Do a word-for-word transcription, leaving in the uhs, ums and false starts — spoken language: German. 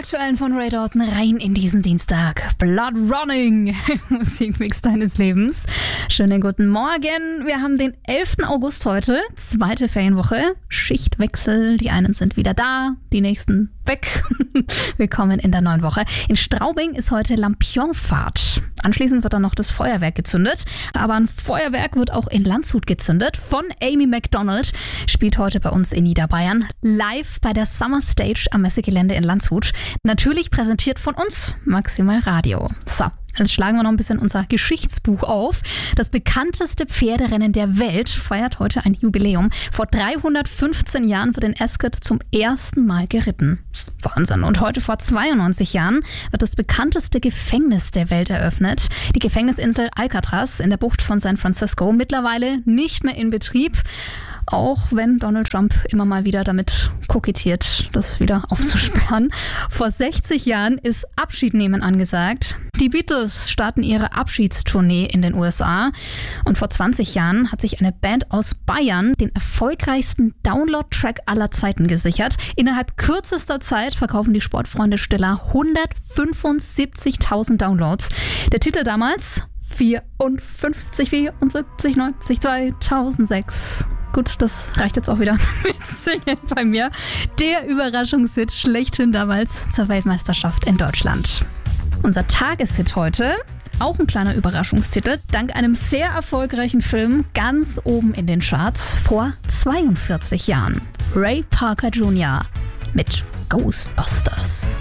Aktuellen von Ray Dalton rein in diesen Dienstag. Blood Running, Musikmix deines Lebens. Schönen guten Morgen. Wir haben den elften August heute, zweite Ferienwoche. Schichtwechsel, die einen sind wieder da, die nächsten weg. Willkommen in der neuen Woche. In Straubing ist heute Lampionfahrt. Anschließend wird dann noch das Feuerwerk gezündet. Aber ein Feuerwerk wird auch in Landshut gezündet. Von Amy Macdonald spielt heute bei uns in Niederbayern. Live bei der Summer Stage am Messegelände in Landshut. Natürlich präsentiert von uns Maximal Radio. So. Jetzt schlagen wir noch ein bisschen unser Geschichtsbuch auf. Das bekannteste Pferderennen der Welt feiert heute ein Jubiläum. Vor dreihundertfünfzehn Jahren wird in Ascot zum ersten Mal geritten. Wahnsinn. Und heute vor zweiundneunzig Jahren wird das bekannteste Gefängnis der Welt eröffnet. Die Gefängnisinsel Alcatraz in der Bucht von San Francisco. Mittlerweile nicht mehr in Betrieb. Auch wenn Donald Trump immer mal wieder damit kokettiert, das wieder aufzusperren. Vor sechzig Jahren ist Abschiednehmen angesagt. Die Beatles starten ihre Abschiedstournee in den U S A. Und vor zwanzig Jahren hat sich eine Band aus Bayern den erfolgreichsten Download-Track aller Zeiten gesichert. Innerhalb kürzester Zeit verkaufen die Sportfreunde Stiller hundertfünfundsiebzigtausend Downloads. Der Titel damals vierundfünfzig, vierundsiebzig, neunzig, zweitausendsechs. Gut, das reicht jetzt auch wieder mit Singen bei mir. Der Überraschungshit schlechthin damals zur Weltmeisterschaft in Deutschland. Unser Tageshit heute, auch ein kleiner Überraschungstitel, dank einem sehr erfolgreichen Film ganz oben in den Charts vor zweiundvierzig Jahren. Ray Parker Junior mit Ghostbusters.